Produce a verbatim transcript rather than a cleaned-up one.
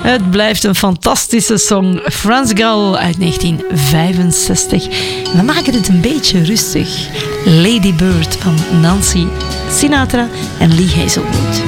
Het blijft een fantastische song. France Gall uit negentien vijfenzestig. We maken het een beetje rustig. Lady Bird van Nancy Sinatra en Lee Hazelwood.